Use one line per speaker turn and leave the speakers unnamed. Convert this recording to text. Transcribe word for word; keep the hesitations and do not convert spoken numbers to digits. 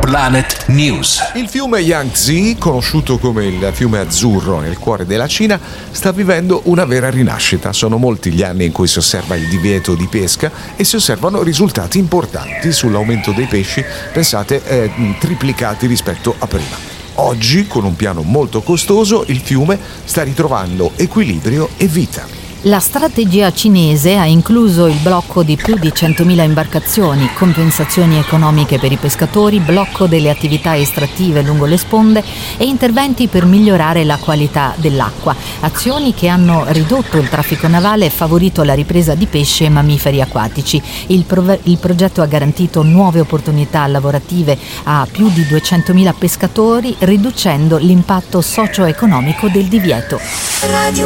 Planet News.
Il fiume Yangtze, conosciuto come il fiume azzurro nel cuore della Cina, sta vivendo una vera rinascita. Sono molti gli anni in cui si osserva il divieto di pesca e si osservano risultati importanti sull'aumento dei pesci, pensate, eh, triplicati rispetto a prima. Oggi, con un piano molto costoso, il fiume sta ritrovando equilibrio e vita.
La strategia cinese ha incluso il blocco di più di centomila imbarcazioni, compensazioni economiche per i pescatori, blocco delle attività estrattive lungo le sponde e interventi per migliorare la qualità dell'acqua, azioni che hanno ridotto il traffico navale e favorito la ripresa di pesce e mammiferi acquatici. Il, prov- il progetto ha garantito nuove opportunità lavorative a più di duecentomila pescatori, riducendo l'impatto socio-economico del divieto.
Radio